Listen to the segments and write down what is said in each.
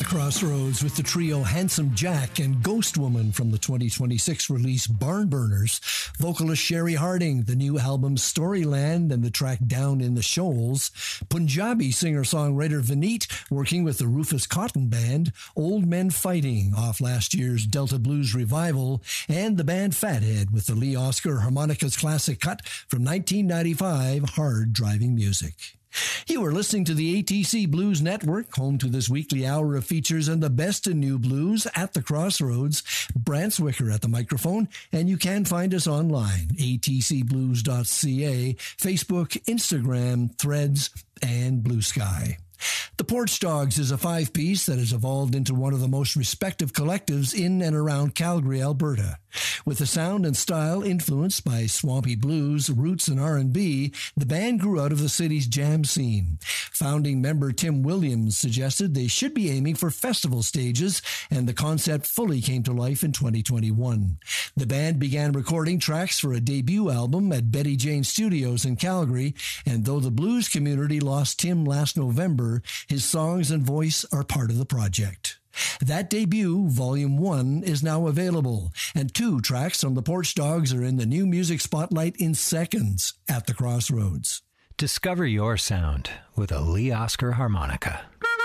Crossroads with the trio Handsome Jack and Ghost Woman from the 2026 release Barn Burners, vocalist Sherry Harding, the new album Storyland and the track Down in the Shoals, Punjabi singer-songwriter Vineet working with the Rufus Cotton Band, Old Men Fighting off last year's Delta Blues revival, and the band Fathead with the Lee Oscar Harmonicas classic cut from 1995, Hard Driving Music. You are listening to the ATC Blues Network, home to this weekly hour of features and the best in new blues at the Crossroads. Brant Swicker at the microphone, and you can find us online, atcblues.ca, Facebook, Instagram, Threads, and Blue Sky. The Porch Dogs is a five-piece that has evolved into one of the most respected collectives in and around Calgary, Alberta. With a sound and style influenced by swampy blues, roots, and R&B, the band grew out of the city's jam scene. Founding member Tim Williams suggested they should be aiming for festival stages, and the concept fully came to life in 2021. The band began recording tracks for a debut album at Betty Jane Studios in Calgary, and though the blues community lost Tim last November, his songs and voice are part of the project. That debut, Volume 1, is now available, and 2 tracks from the Porch Dogs are in the new music spotlight in seconds at the Crossroads. Discover your sound with a Lee Oscar harmonica.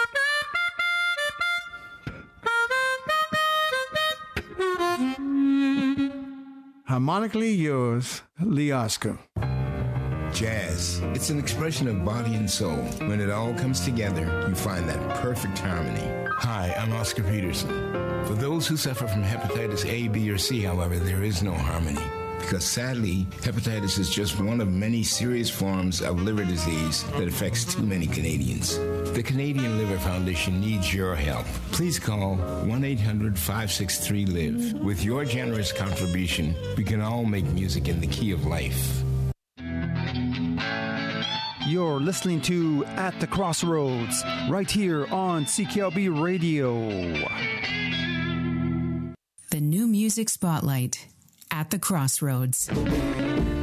Harmonically yours, Lee Oscar. Jazz. It's an expression of body and soul. When it all comes together, you find that perfect harmony. Hi, I'm Oscar Peterson. For those who suffer from hepatitis A, B, or C, however, there is no harmony. Because sadly, hepatitis is just one of many serious forms of liver disease that affects too many Canadians. The Canadian Liver Foundation needs your help. Please call 1-800-563-LIVE. With your generous contribution, we can all make music in the key of life. You're listening to At the Crossroads, right here on CKLB Radio. The new music spotlight at the Crossroads.